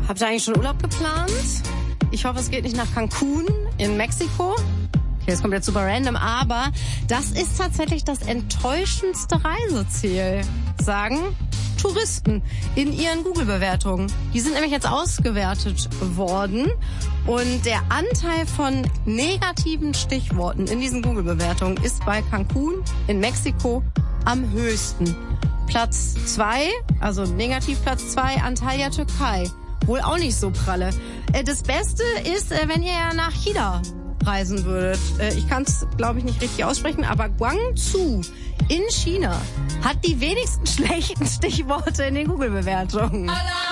Habt ihr eigentlich schon Urlaub geplant? Ich hoffe, es geht nicht nach Cancun in Mexiko. Okay, das kommt jetzt super random, aber das ist tatsächlich das enttäuschendste Reiseziel, sagen Touristen in ihren Google-Bewertungen. Die sind nämlich jetzt ausgewertet worden und der Anteil von negativen Stichworten in diesen Google-Bewertungen ist bei Cancun in Mexiko am höchsten. Platz 2, also Negativplatz 2, Antalya, Türkei. Wohl auch nicht so pralle. Das Beste ist, wenn ihr ja nach China reisen würdet. Ich kann es, glaube ich, nicht richtig aussprechen, aber Guangzhou in China hat die wenigsten schlechten Stichworte in den Google-Bewertungen.